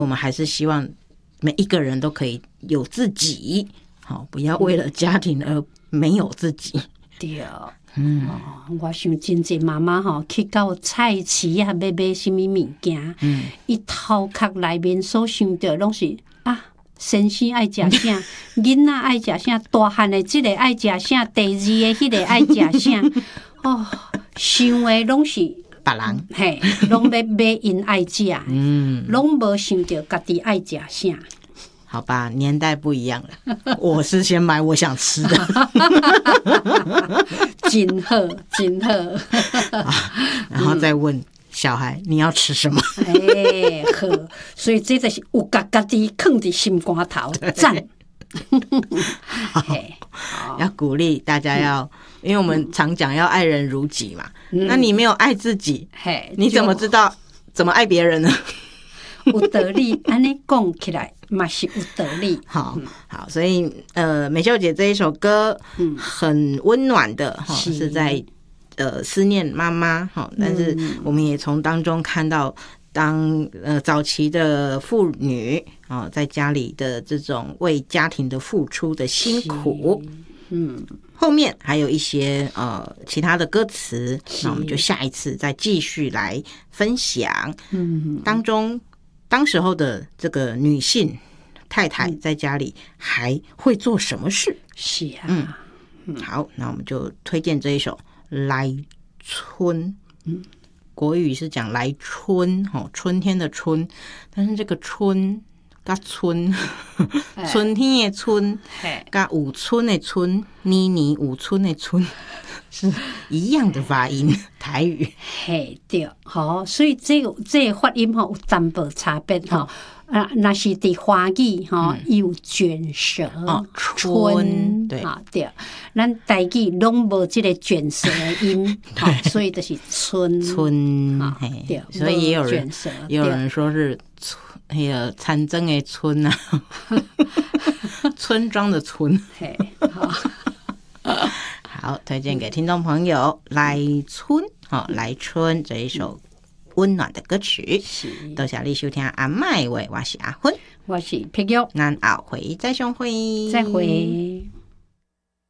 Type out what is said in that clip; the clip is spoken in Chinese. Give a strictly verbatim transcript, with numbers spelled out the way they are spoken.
我们还是希望每一个人都可以有自己，好，不要为了家庭而没有自己。 对，嗯、哦，我想真济妈妈吼去到菜市啊，买买什么物件，嗯，伊头壳内面所想到拢是啊，先生爱食啥，囡仔爱食啥，大汉的即个爱食啥，第二个迄个爱食啥，哦，想的拢是别人， 嘿，拢要买因爱食，嗯，拢无想到家己爱食啥。 好吧，年代不一样了。我是先买我想吃的， 真好，真好。 然后再问小孩你要吃什么？ 哎，好，所以这就是有家家己放在心肝头，赞。 要鼓励大家要，因为我们常讲要爱人如己嘛。嗯、那你没有爱自己，你怎么知道怎么爱别人呢？ 有道理，安尼讲起来嘛是有道理。 好，好，所以呃，美秀姐这一首歌很温暖的哈、嗯，是在呃思念妈妈哈，但是我们也从当中看到当呃早期的妇女啊、哦，在家里的这种为家庭的付出的辛苦。嗯，后面还有一些呃其他的歌词，那我们就下一次再继续来分享。嗯，当中。当时候的这个女性太太在家里还会做什么事？ 是啊， 嗯，好，那我们就推荐这一首《来春》。嗯，国语是讲来春，哦，春天的春，但是这个春跟春，春天的春，跟有春的春，年年有春的春。是一样的发音，台语。 嘿，对，好，所以这个这个发音吼有淡薄差别吼。啊，那是伫华语吼有卷舌， 哦，春，对啊，对，咱台语拢无这个卷舌的音，好，所以就是春春， 对， 所以也有人也有人说是那个参政的村啊，村庄的村，嘿，好。好，推荐给听众朋友《来春》哦，《来春》这一首温暖的歌曲。多谢你收听阿麦话，我是阿芬， 我是碧玉， 咱后回再相会， 再会。